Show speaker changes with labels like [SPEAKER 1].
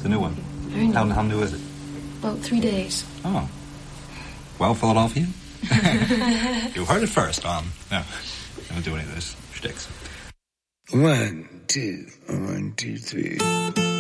[SPEAKER 1] The new one?
[SPEAKER 2] Very new.
[SPEAKER 1] How new is it?
[SPEAKER 2] About 3 days.
[SPEAKER 1] Oh. Well, Philadelphia? You heard it first on... No, I don't do any of those shticks.
[SPEAKER 3] 1, 2, 1, 2, 3.